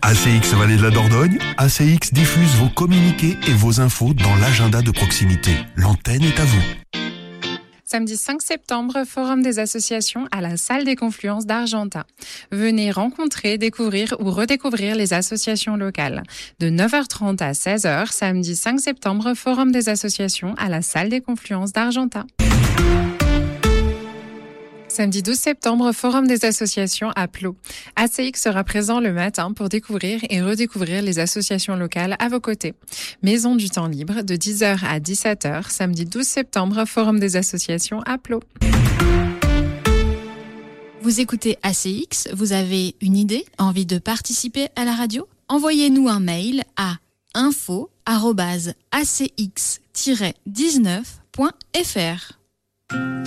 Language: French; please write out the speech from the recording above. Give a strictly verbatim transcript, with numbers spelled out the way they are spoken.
A C X Vallée de la Dordogne, A C X diffuse vos communiqués et vos infos dans l'agenda de proximité. L'antenne est à vous. Samedi cinq septembre, Forum des associations à la salle des Confluences d'Argentat. Venez rencontrer, découvrir ou redécouvrir les associations locales. De neuf heures trente à seize heures, samedi cinq septembre, Forum des associations à la salle des Confluences d'Argentat. Samedi douze septembre, Forum des associations à Plot. A C X sera présent le matin pour découvrir et redécouvrir les associations locales à vos côtés. Maison du temps libre de dix heures à dix-sept heures, samedi douze septembre, Forum des associations à Plot. Vous écoutez A C X, vous avez une idée, envie de participer à la radio ? Envoyez-nous un mail à info arobase a c x tiret dix-neuf point f r.